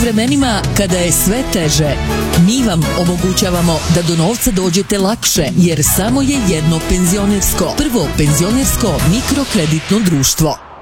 vremenima kada je sve teže, mi vam omogućavamo da do novca dođete lakše, jer samo je jedno penzionersko, prvo penzionersko mikrokreditno društvo.